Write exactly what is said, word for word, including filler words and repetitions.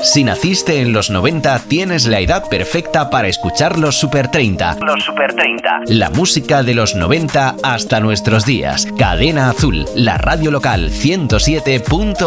Si naciste en los noventa, tienes la edad perfecta para escuchar los Super treinta. Los Super treinta. La música de los noventa hasta nuestros días. Cadena Azul, la radio local ciento siete punto